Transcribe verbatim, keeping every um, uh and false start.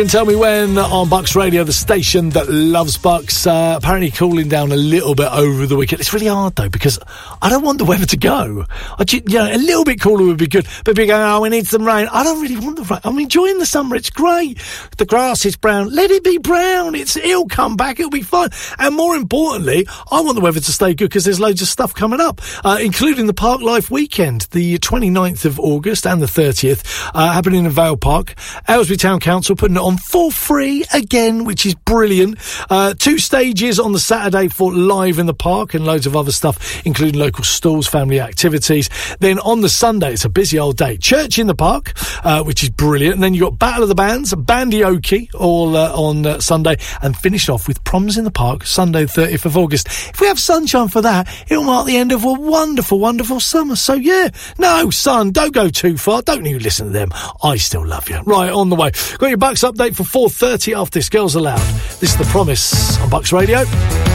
And Tell Me When on Bucks Radio, the station that loves Bucks. Uh, apparently cooling down a little bit over the weekend. It's really hard though, because I don't want the weather to go. I just, you know, a little bit cooler would be good. But people go, oh, we need some rain. I don't really want the rain. I'm enjoying the summer. It's great. The grass is brown. Let it be brown. It's it'll come back. It'll be fine. And more importantly, I want the weather to stay good because there's loads of stuff coming up, uh, including the Park Life weekend, the twenty-ninth of August and the thirtieth, uh, happening in Vale Park. Aylesbury Town Council putting it on for free again, which is brilliant. Uh, two stages on the Saturday for Live in the Park and loads of other stuff, including local stalls, family activities. Then on the Sunday, it's a busy old day. Church in the Park, uh, which is brilliant. And then you've got Battle of the Bands, Bandyoki, all uh, on uh, Sunday, and finish off with Proms in the Park, Sunday, thirtieth of August. If we have sunshine for that, it'll mark the end of a wonderful, wonderful summer. So, yeah, no, son, don't go too far. Don't you listen to them. I still love you. Right, on the way. Got your Bucks update for four thirty after this. Girls Aloud. This is The Promise on Bucks Radio.